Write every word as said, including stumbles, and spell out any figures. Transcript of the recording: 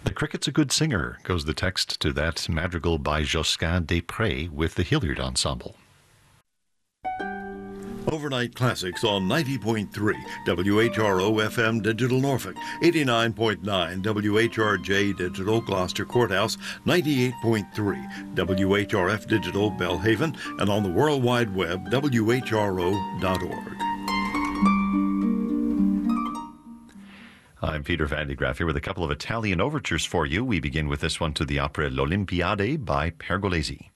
The cricket's a good singer, goes the text to that madrigal by Josquin des Prés with the Hilliard Ensemble. Overnight Classics on ninety point three W H R O F M Digital Norfolk, eighty-nine point nine W H R J Digital Gloucester Courthouse, ninety-eight point three W H R F Digital Belhaven, and on the World Wide Web, W H R O dot org. I'm Peter Van de Graaf here with a couple of Italian overtures for you. We begin with this one to the opera L'Olimpiade by Pergolesi.